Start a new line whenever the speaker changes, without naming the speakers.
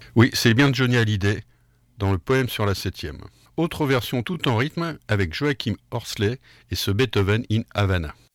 Oui, c'est bien Johnny Hallyday, dans le poème sur la septième. Autre version tout en rythme avec Joachim Horsley et ce Beethoven in Havana.